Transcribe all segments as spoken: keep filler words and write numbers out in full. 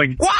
Like, wow!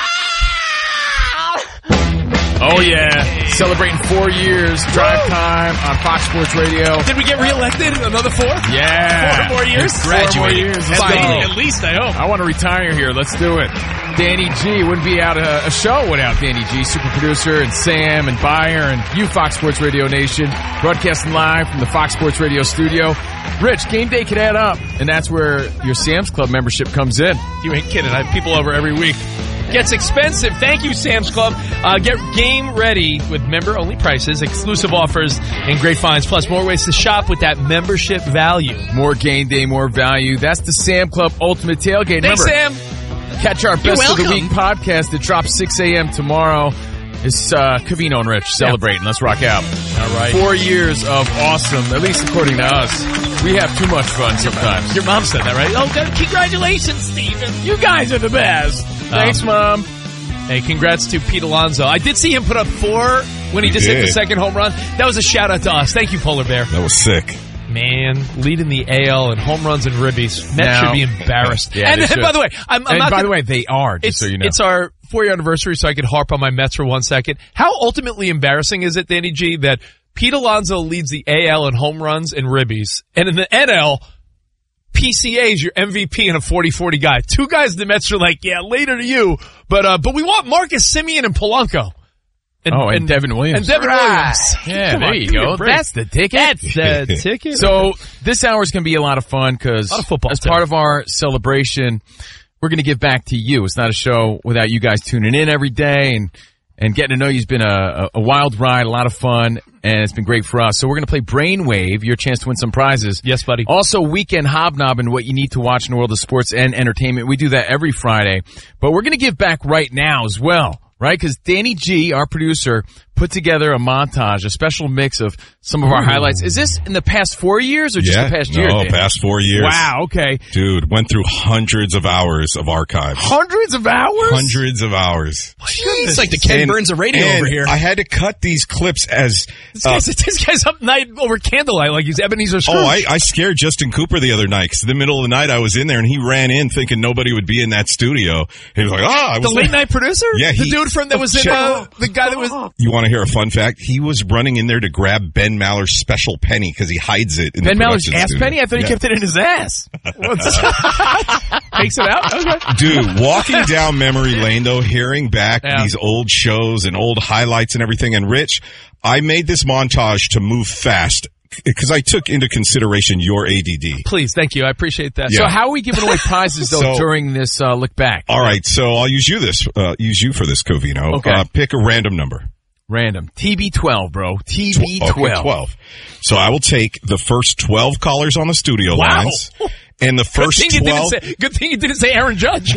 Oh, yeah. Celebrating four years, drive time on Fox Sports Radio. Did we get reelected another four? Yeah. Four more years? Graduating. Four more years. At, least, at least, I hope. I want to retire here. Let's do it. Danny G. Wouldn't be out a, a show without Danny G, super producer, and Sam and Bayer and you, Fox Sports Radio Nation, broadcasting live from the Fox Sports Radio studio. Rich, game day could add up, and that's where your Sam's Club membership comes in. You ain't kidding. I have people over every week. Gets expensive. Thank you, Sam's Club. Uh, get game ready with member-only prices, exclusive offers, and great finds. Plus, more ways to shop with that membership value. More game day, more value. That's the Sam Club Ultimate Tailgate. Thanks, Remember, Sam. Catch our Best of the Week podcast. It drops six a.m. tomorrow. It's uh, Covino and Rich celebrating. Yeah. Let's rock out. All right. Four years of awesome, at least according to us. We have too much fun sometimes. Your mom said that, right? Oh, congratulations, Steven. You guys are the best. Thanks, um, Mom. Hey, congrats to Pete Alonso. I did see him put up four when he, he just did. hit the second home run. That was a shout-out to us. Thank you, Polar Bear. That was sick. Man, leading the A L in home runs and ribbies. Mets now, should be embarrassed. Yeah, and, and by the way, I'm, I'm and not by gonna, the way, they are, just so you know. It's our four-year anniversary, so I could harp on my Mets for one second. How ultimately embarrassing is it, Danny G, that Pete Alonso leads the A L in home runs and ribbies, and in the N L, P C A is your M V P and a forty forty guy. Two guys the Mets are like, yeah, later to you, but uh, but we want Marcus Semien and Polanco. And, oh, and, and Devin Williams. And Devin right. Williams. Yeah, Come there on, you go. That's the ticket. That's the ticket. So this hour is going to be a lot of fun because as too. part of our celebration, we're going to give back to you. It's not a show without you guys tuning in every day and and getting to know you. Has been a, a wild ride, a lot of fun, and it's been great for us. So we're going to play Brainwave, your chance to win some prizes. Yes, buddy. Also, Weekend Hobnobbing, what you need to watch in the world of sports and entertainment. We do that every Friday, but we're going to give back right now as well. Right? Because Danny G, our producer, put together a montage, a special mix of some of our Ooh. highlights. Is this in the past four years or just yeah, the past no, year? No, past four years. Wow, okay. Dude, went through hundreds of hours of archives. Hundreds of hours? Hundreds of hours. It's like the Ken and, Burns of radio over here. I had to cut these clips as... This guy's, uh, this guy's up night over candlelight like he's Ebenezer Scrooge. Oh, I, I scared Justin Cooper the other night because in the middle of the night I was in there and he ran in thinking nobody would be in that studio. He was like, ah, I was The late there. night producer? Yeah. The he, dude from that was in, uh, the guy that was... You want to hear a fun fact? He was running in there to grab Ben Maller's special penny because he hides it in Ben the Maller's ass studio. penny? I thought yeah. he kept it in his ass. Takes it out? Okay. Dude, walking down memory lane, though, hearing back yeah. these old shows and old highlights and everything. And, Rich, I made this montage to move fast because I took into consideration your A D D. Please, thank you. I appreciate that. Yeah. So how are we giving away prizes, though, so, during this uh, look back? All right, so I'll use you this. Uh, use you for this, Covino. Okay. Uh, pick a random number. Random. T B twelve, bro. T B twelve. Okay, twelve. So I will take the first twelve callers on the studio wow. lines. And the first good thing twelve. You didn't say, good thing you didn't say Aaron Judge.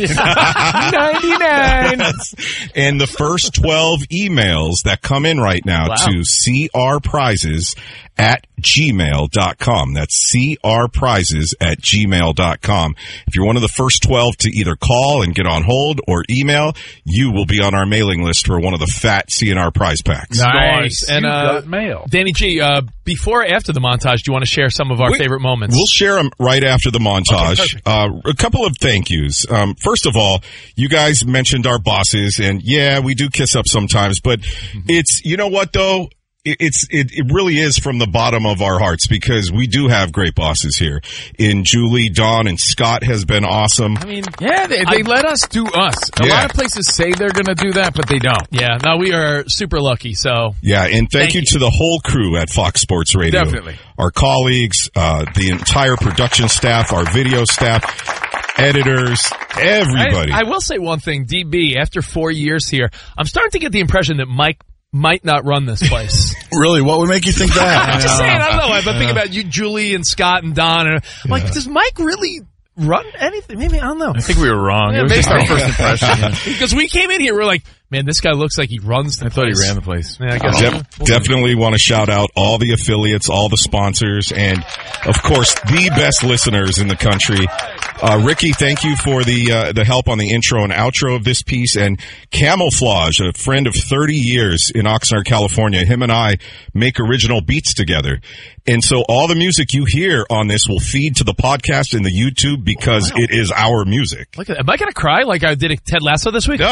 ninety-nine. And the first twelve emails that come in right now wow. to C R prizes at gmail dot com. That's C R prizes at gmail dot com. If you're one of the first twelve to either call and get on hold or email, you will be on our mailing list for one of the fat C N R prize packs. Nice. And, uh, mail. Danny G, uh, before or after the montage, do you want to share some of our we, favorite moments? We'll share them right after the montage. Okay, uh, a couple of thank yous. Um, first of all, you guys mentioned our bosses, and yeah, we do kiss up sometimes, but mm-hmm. it's, you know what though? It's it, it really is from the bottom of our hearts because we do have great bosses here. In Julie, Dawn, and Scott has been awesome. I mean, yeah, they, they I, let us do us. A yeah. lot of places say they're going to do that, but they don't. Yeah, no, we are super lucky. So yeah, and thank, thank you, you to the whole crew at Fox Sports Radio. Definitely, our colleagues, uh, the entire production staff, our video staff. Editors, everybody. I, I will say one thing, D B, after four years here, I'm starting to get the impression that Mike might not run this place. Really? What would make you think that? I'm just saying, I don't know. I've been thinking about you, Julie, and Scott, and Don. And I'm like, yeah. does Mike really run anything? Maybe, I don't know. I think we were wrong. Yeah, it was just our first impression. Yeah. Because we came in here, we we're like, man, this guy looks like he runs the I place. thought he ran the place. Yeah, I guess. De- definitely want to shout out all the affiliates, all the sponsors, and, of course, the best listeners in the country. Uh, Ricky, thank you for the uh, the help on the intro and outro of this piece. And Camouflage, a friend of thirty years in Oxnard, California, him and I make original beats together. And so all the music you hear on this will feed to the podcast and the YouTube because wow. it is our music. Look at that. Am I going to cry like I did at Ted Lasso this week? No,